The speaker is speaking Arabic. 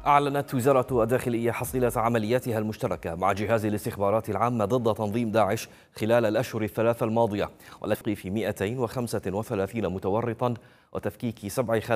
أعلنت وزارة الداخلية حصيلة عملياتها المشتركة مع جهاز الاستخبارات العامة ضد تنظيم داعش خلال الأشهر الثلاثة الماضية، والتفقي في 235 متورطا وتفكيك 7